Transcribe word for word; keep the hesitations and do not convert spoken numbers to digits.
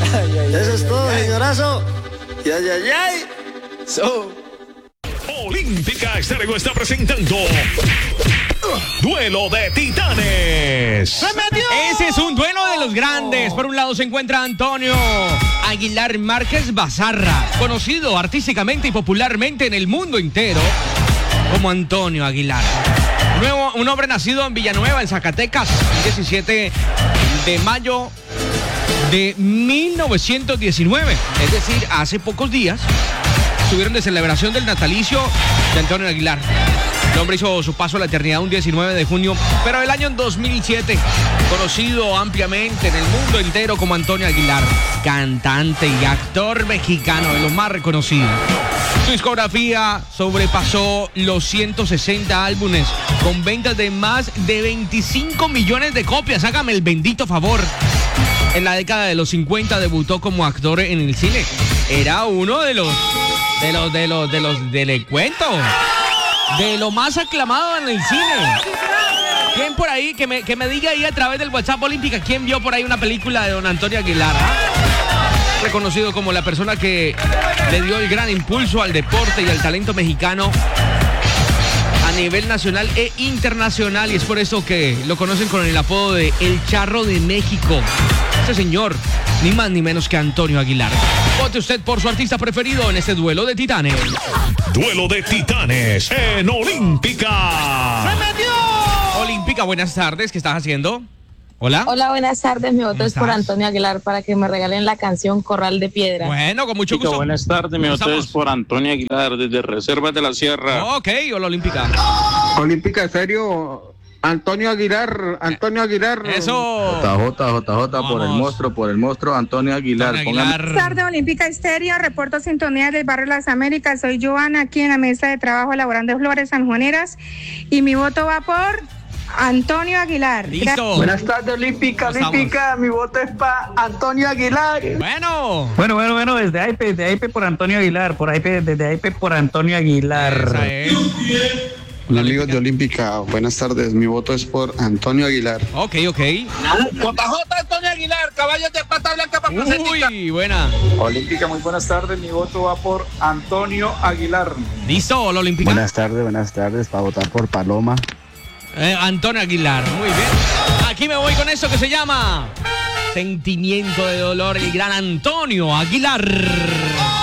Eso es todo, señorazo. Ya, ya, ya. So. Olímpica Estéreo está presentando Duelo de Titanes. ¡Se metió! Ese es un duelo de los grandes. Por un lado se encuentra Antonio Aguilar Márquez Bazarra, conocido artísticamente y popularmente en el mundo entero como Antonio Aguilar. Nuevo, un hombre nacido en Villanueva, en Zacatecas, el diecisiete de mayo de mil novecientos diecinueve. Es decir, hace pocos días estuvieron de celebración del natalicio de Antonio Aguilar. El hombre hizo su paso a la eternidad un diecinueve de junio, pero el año dos mil siete, conocido ampliamente en el mundo entero como Antonio Aguilar, cantante y actor mexicano de los más reconocidos. Su discografía sobrepasó los ciento sesenta álbumes con ventas de más de veinticinco millones de copias. Hágame el bendito favor. En la década de los cincuenta debutó como actor en el cine. Era uno de los de los de los de los del cuento, de lo más aclamado en el cine. ¿Quién por ahí que me que me diga ahí a través del WhatsApp Olímpica quién vio por ahí una película de don Antonio Aguilar? Reconocido como la persona que le dio el gran impulso al deporte y al talento mexicano a nivel nacional e internacional, y es por eso que lo conocen con el apodo de El Charro de México. Este señor, ni más ni menos que Antonio Aguilar. Vote usted por su artista preferido en este duelo de titanes. Duelo de Titanes en Olímpica. ¡Se metió! Olímpica, buenas tardes, ¿qué estás haciendo? Hola. Hola, buenas tardes. Mi voto es por Antonio Aguilar para que me regalen la canción Corral de Piedra. Bueno, con mucho gusto. Buenas tardes. Mi voto es por Antonio Aguilar desde Reservas de la Sierra. Ok, hola Olímpica. Olímpica, en serio. Antonio Aguilar, Antonio Aguilar. Eso. J J, J J, por el monstruo, por el monstruo, Antonio Aguilar. Antonio Aguilar. Buenas tardes, Olímpica Estéreo, reporto sintonía del barrio Las Américas. Soy Joana, aquí en la mesa de trabajo elaborando flores sanjuaneras, y mi voto va por Antonio Aguilar. Listo. Buenas tardes, Olímpica, Olímpica, mi voto es para Antonio Aguilar. Bueno. Bueno, bueno, bueno, desde A I P, desde A I P por Antonio Aguilar, por A I P, desde A I P por Antonio Aguilar. Esa es. Hola, amigos de Olímpica, buenas tardes, mi voto es por Antonio Aguilar. Ok, ok. J J Antonio Aguilar, caballos de pata blanca para Uy, buena. Olímpica, muy buenas tardes. Mi voto va por Antonio Aguilar. Listo, hola Olímpica. Buenas tardes, buenas tardes, para votar por Paloma. Eh, Antonio Aguilar, muy bien. Aquí me voy con eso que se llama Sentimiento de Dolor, el gran Antonio Aguilar.